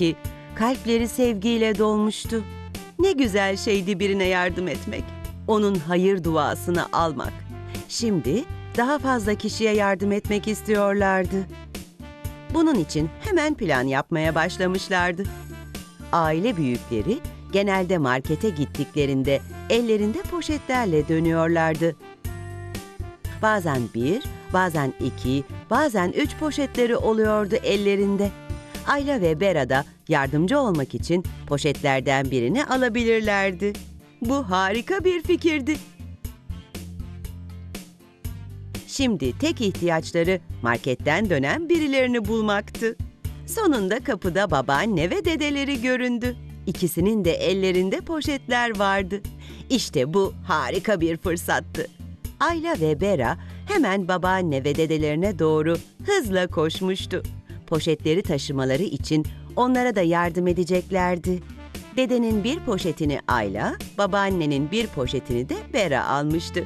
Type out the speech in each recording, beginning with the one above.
ki kalpleri sevgiyle dolmuştu. Ne güzel şeydi birine yardım etmek, onun hayır duasını almak. Şimdi daha fazla kişiye yardım etmek istiyorlardı. Bunun için hemen plan yapmaya başlamışlardı. Aile büyükleri genelde markete gittiklerinde ellerinde poşetlerle dönüyorlardı. Bazen 1, bazen 2, bazen 3 poşetleri oluyordu ellerinde. Ayla ve Bera da yardımcı olmak için poşetlerden birini alabilirlerdi. Bu harika bir fikirdi. Şimdi tek ihtiyaçları marketten dönen birilerini bulmaktı. Sonunda kapıda babaanne ve dedeleri göründü. İkisinin de ellerinde poşetler vardı. İşte bu harika bir fırsattı. Ayla ve Bera hemen babaanne ve dedelerine doğru hızla koşmuştu. Poşetleri taşımaları için onlara da yardım edeceklerdi. Dedenin bir poşetini Ayla, babaannenin bir poşetini de Bera almıştı.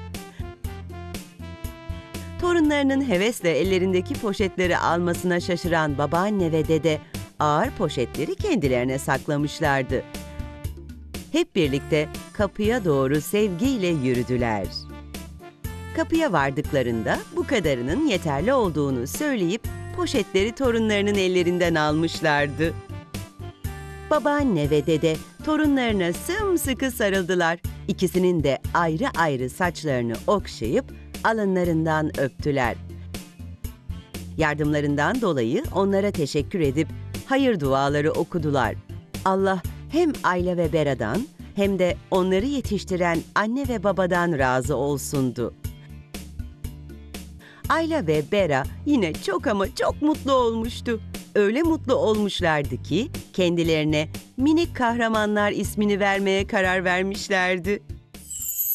Torunlarının hevesle ellerindeki poşetleri almasına şaşıran babaanne ve dede ağır poşetleri kendilerine saklamışlardı. Hep birlikte kapıya doğru sevgiyle yürüdüler. Kapıya vardıklarında bu kadarının yeterli olduğunu söyleyip poşetleri torunlarının ellerinden almışlardı. Babaanne ve dede torunlarına sımsıkı sarıldılar. İkisinin de ayrı ayrı saçlarını okşayıp alınlarından öptüler. Yardımlarından dolayı onlara teşekkür edip hayır duaları okudular. Allah hem Ayla ve Bera'dan hem de onları yetiştiren anne ve babadan razı olsundu. Ayla ve Bera yine çok ama çok mutlu olmuştu. Öyle mutlu olmuşlardı ki kendilerine minik kahramanlar ismini vermeye karar vermişlerdi.